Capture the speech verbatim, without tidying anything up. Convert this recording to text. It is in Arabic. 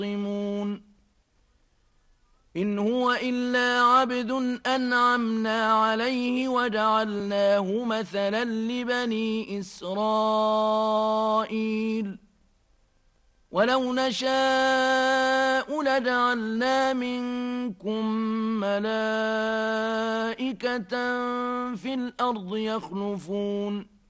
يختصمون إن هو إلا عبد أنعمنا عليه وجعلناه مثلا لبني إسرائيل ولو نشاء لجعلنا منكم ملائكة في الأرض يخلفون